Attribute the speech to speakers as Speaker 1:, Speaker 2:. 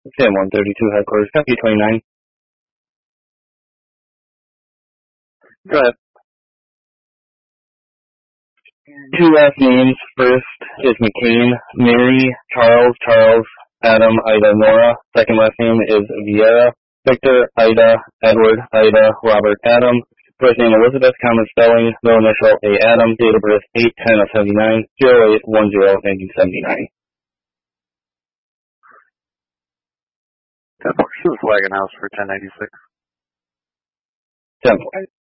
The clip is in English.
Speaker 1: Sam 132 headquarters, copy 29.
Speaker 2: Go ahead.
Speaker 1: Two last names. First is McCain, Mary, Charles, Adam, Ida, Nora. Second last name is Vieira, Victor, Ida, Edward, Ida, Robert, Adam. First name Elizabeth, common spelling, no initial, A. Adam. Date of birth 8/10/79, 08/10/1979.
Speaker 2: 10-4, this is Wagon House for 1096.
Speaker 1: 10-4.